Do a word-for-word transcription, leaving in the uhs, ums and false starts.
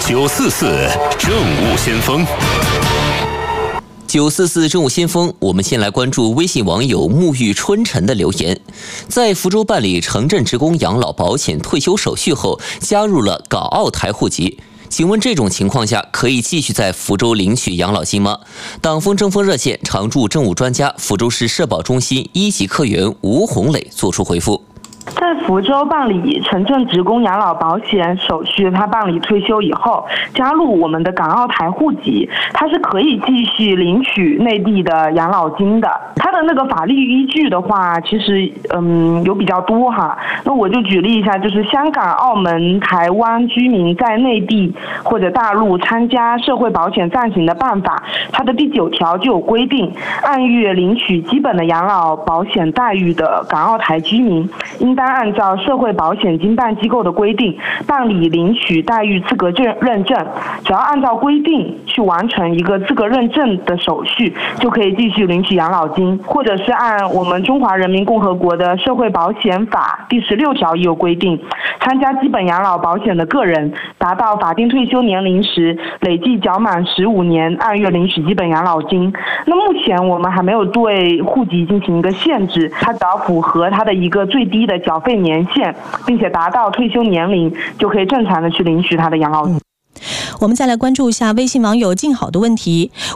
九四四政务先锋。 九四四政务先锋，我们先来关注微信网友沐浴春晨的留言。在福州办理城镇职工养老保险退休手续后，加入了港澳台户籍。请问这种情况下，可以继续在福州领取养老金吗？党风政风热线常驻政务专家、福州市社保中心一级科员吴红磊作出回复。 在福州办理城镇职工养老保险手续，他办理退休以后，加入我们的港澳台户籍，他是可以继续领取内地的养老金的。他的那个法律依据的话，其实嗯有比较多哈。那我就举例一下，就是香港、澳门、台湾居民在内地或者大陆参加社会保险暂行的办法，它的第九条就有规定，按月领取基本的养老保险待遇的港澳台居民，应当按照社会保险经办机构的规定办理领取待遇资格证认证，只要按照规定去完成一个资格认证的手续，就可以继续领取养老金。或者是按我们中华人民共和国的社会保险法第十六条也有规定，参加基本养老保险的个人达到法定退休年龄时，累计缴满十五年，按月领取基本养老金。那目前我们还没有对户籍进行一个限制，它只要符合它的一个最低的缴费年限，并且达到退休年龄，就可以正常的去领取它的养老金。 我们再来关注一下微信网友静好的问题。